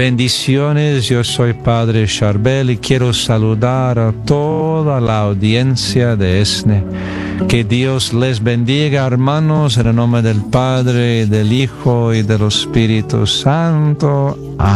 Bendiciones, yo soy Padre Charbel y quiero saludar a toda la audiencia de ESNE. Que Dios les bendiga, hermanos, en el nombre del Padre, del Hijo y del Espíritu Santo.